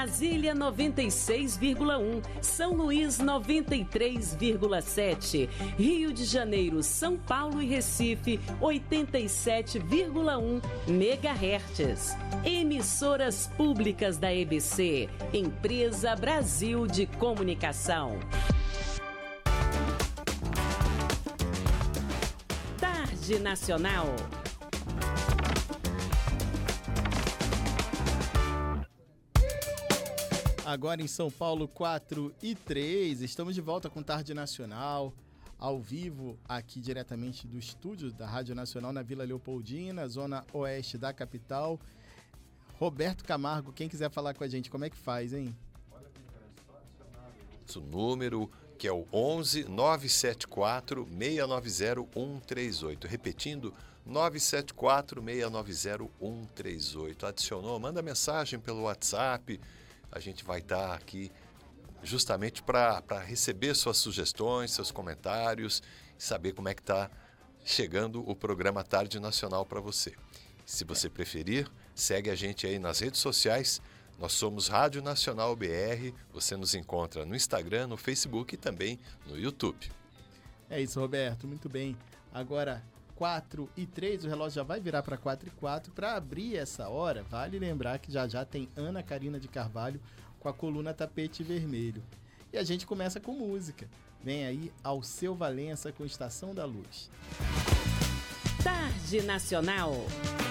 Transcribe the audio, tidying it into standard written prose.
Brasília 96,1, São Luís 93,7, Rio de Janeiro, São Paulo e Recife 87,1 MHz. Emissoras públicas da EBC, Empresa Brasil de Comunicação. Tarde Nacional. Agora em São Paulo, 4h03, estamos de volta com Tarde Nacional, ao vivo, aqui diretamente do estúdio da Rádio Nacional na Vila Leopoldina, zona oeste da capital. Roberto Camargo, quem quiser falar com a gente, como é que faz, hein? O número que é o 11 974 690 138. Repetindo, 974 690 138. Adicionou, manda mensagem pelo WhatsApp. A gente vai estar aqui justamente para receber suas sugestões, seus comentários e saber como é que está chegando o programa Tarde Nacional para você. Se você preferir, segue a gente aí nas redes sociais. Nós somos Rádio Nacional BR. Você nos encontra no Instagram, no Facebook e também no YouTube. É isso, Roberto. Muito bem. Agora, 4h03, o relógio já vai virar para 4h04. Para abrir essa hora, vale lembrar que já tem Ana Karina de Carvalho com a coluna Tapete Vermelho. E a gente começa com música. Vem aí Alceu Valença com Estação da Luz. Tarde Nacional.